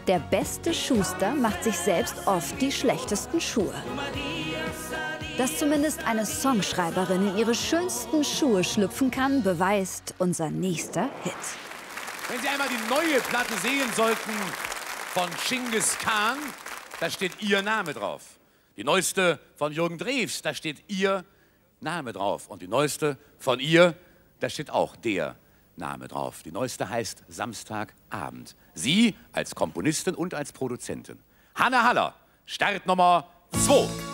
Der beste Schuster macht sich selbst oft die schlechtesten Schuhe. Dass zumindest eine Songschreiberin in ihre schönsten Schuhe schlüpfen kann, beweist unser nächster Hit. Wenn Sie einmal die neue Platte sehen sollten von Genghis Khan, da steht Ihr Name drauf. Die neueste von Jürgen Drews, da steht Ihr Name drauf. Und die neueste von ihr, da steht auch der Name drauf. Die neueste heißt Samstagabend. Sie als Komponistin und als Produzentin. Hanne Haller, Startnummer 2.